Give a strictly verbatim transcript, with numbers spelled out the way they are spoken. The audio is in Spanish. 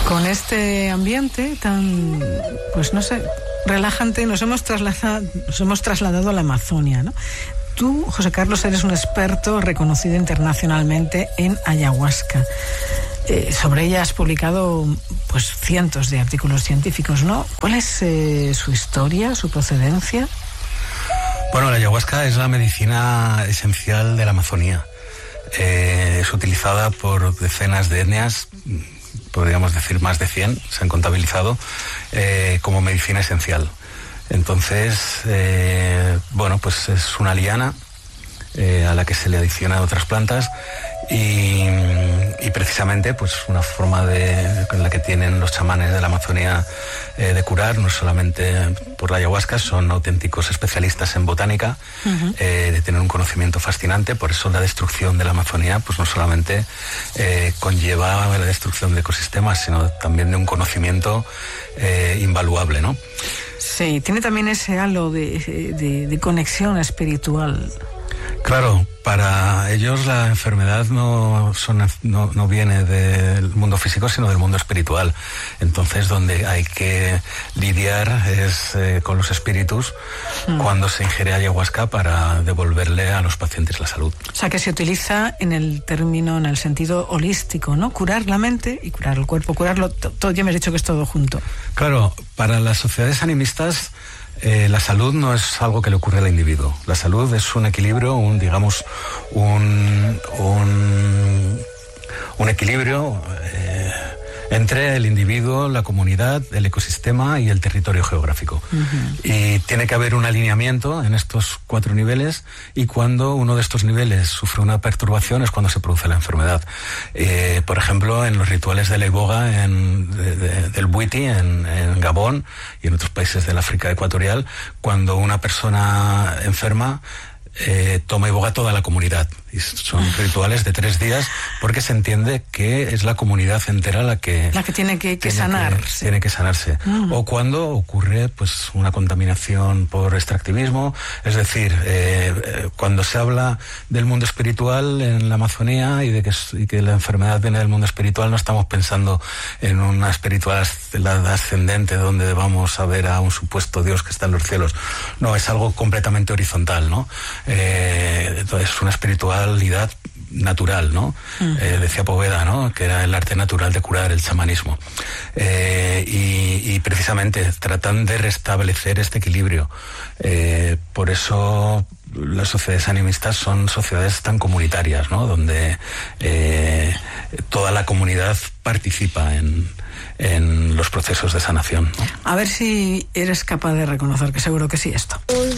Con este ambiente tan, pues no sé, relajante, nos hemos trasladado, nos hemos trasladado a la Amazonia, ¿no? Tú, José Carlos, eres un experto reconocido internacionalmente en ayahuasca. Eh, sobre ella has publicado pues cientos de artículos científicos, ¿no? ¿Cuál es eh, su historia, su procedencia? Bueno, la ayahuasca es la medicina esencial de la Amazonía. Eh, es utilizada por decenas de etnias, podríamos decir más de cien, se han contabilizado, eh, como medicina esencial. Entonces, eh, bueno, pues es una liana eh, a la que se le adicionan otras plantas y, y precisamente pues una forma de, en la que tienen los chamanes de la Amazonía eh, de curar, no solamente por la ayahuasca, son auténticos especialistas en botánica, uh-huh. eh, de tener un conocimiento fascinante. Por eso la destrucción de la Amazonía pues no solamente eh, conlleva la destrucción de ecosistemas, sino también de un conocimiento eh, invaluable, ¿no? Sí, tiene también ese halo de, de, de conexión espiritual. Claro, para ellos la enfermedad no, son, no, no viene del mundo físico, sino del mundo espiritual. Entonces, donde hay que lidiar es eh, con los espíritus mm. cuando se ingiere ayahuasca para devolverle a los pacientes la salud. O sea, que se utiliza en el término, en el sentido holístico, ¿no? Curar la mente y curar el cuerpo, curarlo todo. Ya me has dicho que es todo junto. Claro, para las sociedades animistas, Eh, la salud no es algo que le ocurre al individuo. La salud es un equilibrio, un digamos, un, un, un equilibrio eh, entre el individuo, la comunidad, el ecosistema y el territorio geográfico. Uh-huh. Y tiene que haber un alineamiento en estos cuatro niveles, y cuando uno de estos niveles sufre una perturbación es cuando se produce la enfermedad. Eh, por ejemplo, en los rituales de la iboga, en, de, de, del Bwiti, en, en Gabón y en otros países del África ecuatorial, cuando una persona enferma Eh, toma iboga toda la comunidad, y son rituales de tres días porque se entiende que es la comunidad entera la que la que tiene que, que tiene sanar que, tiene que sanarse. Uh-huh. O cuando ocurre pues una contaminación por extractivismo, es decir, eh, cuando se habla del mundo espiritual en la Amazonía y de que, y que la enfermedad viene del mundo espiritual, no estamos pensando en una espiritualidad ascendente donde vamos a ver a un supuesto Dios que está en los cielos. No, es algo completamente horizontal, ¿no? Eh, entonces una espiritualidad natural, ¿no? Uh-huh. Eh, decía Poveda, ¿no? Que era el arte natural de curar, el chamanismo. Eh, y, y precisamente tratan de restablecer este equilibrio. Eh, por eso las sociedades animistas son sociedades tan comunitarias, ¿no? Donde eh, toda la comunidad participa en, en los procesos de sanación, ¿no? A ver si eres capaz de reconocer, que seguro que sí, esto.